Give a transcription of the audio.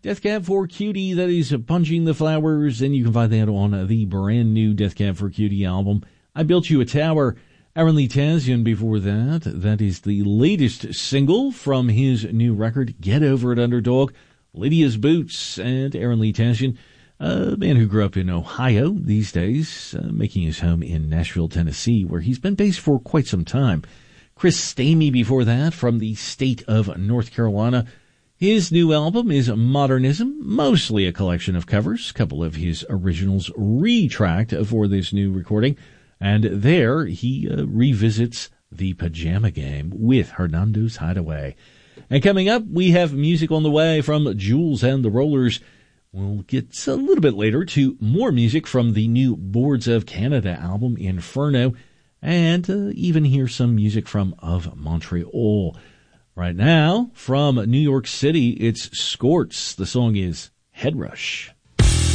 Death Cab for Cutie, that is Punching the Flowers, and you can find that on the brand new Death Cab for Cutie album, I Built You a Tower. Aaron Lee Tasyan before that. That is the latest single from his new record, Get Over It Underdog. Lydia's Boots, and Aaron Lee Tasyan, a man who grew up in Ohio these days, making his home in Nashville, Tennessee, where he's been based for quite some time. Chris Stamey before that, from the state of North Carolina. His new album is Modernism, mostly a collection of covers, a couple of his originals retracked for this new recording. And there he revisits the Pajama Game with Hernando's Hideaway. And coming up, we have music on the way from Jules and the Rollers. We'll get a little bit later to more music from the new Boards of Canada album, Inferno, and even hear some music from Of Montreal. Right now, from New York City, it's Scorts. The song is Head Rush.